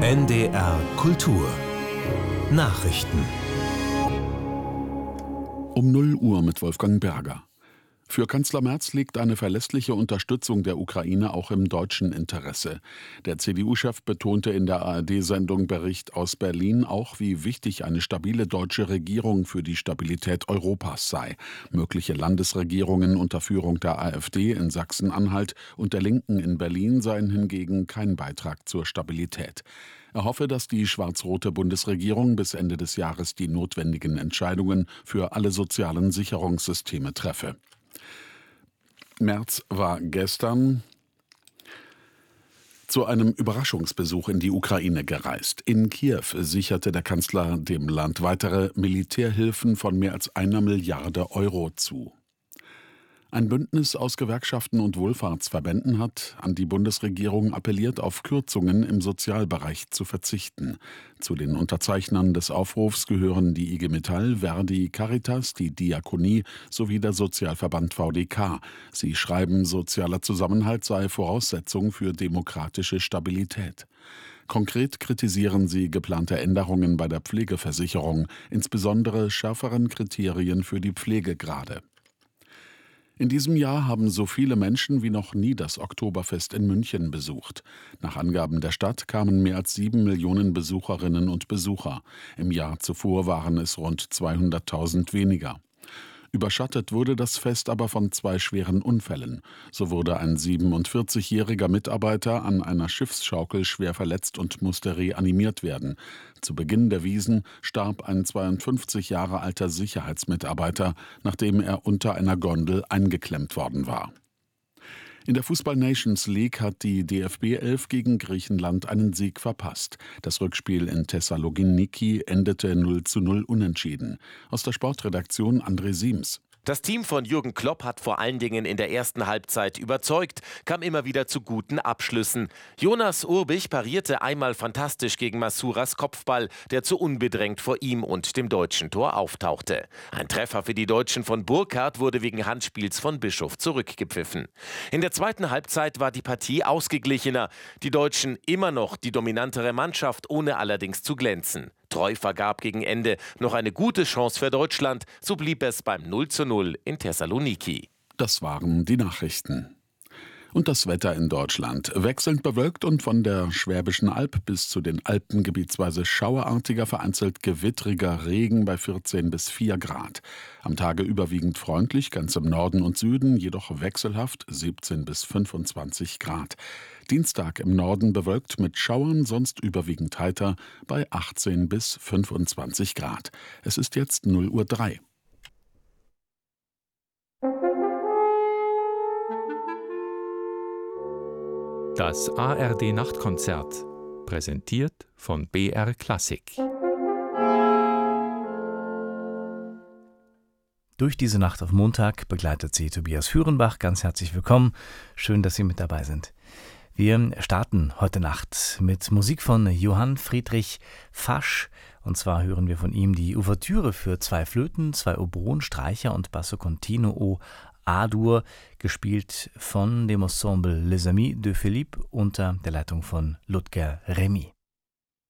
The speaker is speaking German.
NDR Kultur Nachrichten Um 0 Uhr mit Wolfgang Berger. Für Kanzler Merz liegt eine verlässliche Unterstützung der Ukraine auch im deutschen Interesse. Der CDU-Chef betonte in der ARD-Sendung Bericht aus Berlin auch, wie wichtig eine stabile deutsche Regierung für die Stabilität Europas sei. Mögliche Landesregierungen unter Führung der AfD in Sachsen-Anhalt und der Linken in Berlin seien hingegen kein Beitrag zur Stabilität. Er hoffe, dass die schwarz-rote Bundesregierung bis Ende des Jahres die notwendigen Entscheidungen für alle sozialen Sicherungssysteme treffe. Merz war gestern zu einem Überraschungsbesuch in die Ukraine gereist. In Kiew sicherte der Kanzler dem Land weitere Militärhilfen von mehr als 1 Milliarde Euro zu. Ein Bündnis aus Gewerkschaften und Wohlfahrtsverbänden hat an die Bundesregierung appelliert, auf Kürzungen im Sozialbereich zu verzichten. Zu den Unterzeichnern des Aufrufs gehören die IG Metall, Verdi, Caritas, die Diakonie sowie der Sozialverband VDK. Sie schreiben, sozialer Zusammenhalt sei Voraussetzung für demokratische Stabilität. Konkret kritisieren sie geplante Änderungen bei der Pflegeversicherung, insbesondere schärferen Kriterien für die Pflegegrade. In diesem Jahr haben so viele Menschen wie noch nie das Oktoberfest in München besucht. Nach Angaben der Stadt kamen mehr als 7 Millionen Besucherinnen und Besucher. Im Jahr zuvor waren es rund 200.000 weniger. Überschattet wurde das Fest aber von 2 schweren Unfällen. So wurde ein 47-jähriger Mitarbeiter an einer Schiffsschaukel schwer verletzt und musste reanimiert werden. Zu Beginn der Wiesn starb ein 52 Jahre alter Sicherheitsmitarbeiter, nachdem er unter einer Gondel eingeklemmt worden war. In der Fußball-Nations League hat die DFB 11 gegen Griechenland einen Sieg verpasst. Das Rückspiel in Thessaloniki endete 0:0 unentschieden. Aus der Sportredaktion André Siems. Das Team von Jürgen Klopp hat vor allen Dingen in der ersten Halbzeit überzeugt, kam immer wieder zu guten Abschlüssen. Jonas Urbich parierte einmal fantastisch gegen Masuras Kopfball, der zu unbedrängt vor ihm und dem deutschen Tor auftauchte. Ein Treffer für die Deutschen von Burkhardt wurde wegen Handspiels von Bischof zurückgepfiffen. In der zweiten Halbzeit war die Partie ausgeglichener. Die Deutschen immer noch die dominantere Mannschaft, ohne allerdings zu glänzen. Treu vergab gegen Ende noch eine gute Chance für Deutschland, so blieb es beim 0:0 in Thessaloniki. Das waren die Nachrichten. Und das Wetter in Deutschland. Wechselnd bewölkt und von der Schwäbischen Alb bis zu den Alpen gebietsweise schauerartiger, vereinzelt gewittriger Regen bei 14 bis 4 Grad. Am Tage überwiegend freundlich, ganz im Norden und Süden, jedoch wechselhaft 17 bis 25 Grad. Dienstag im Norden bewölkt mit Schauern, sonst überwiegend heiter bei 18 bis 25 Grad. Es ist jetzt 0:03 Uhr. Das ARD-Nachtkonzert, präsentiert von BR Klassik. Durch diese Nacht auf Montag begleitet sie Tobias Führenbach. Ganz herzlich willkommen. Schön, dass Sie mit dabei sind. Wir starten heute Nacht mit Musik von Johann Friedrich Fasch. Und zwar hören wir von ihm die Ouvertüre für 2 Flöten, 2 Oboen, Streicher und Basso Continuo A-Dur, gespielt von dem Ensemble Les Amis de Philippe unter der Leitung von Ludger Remy.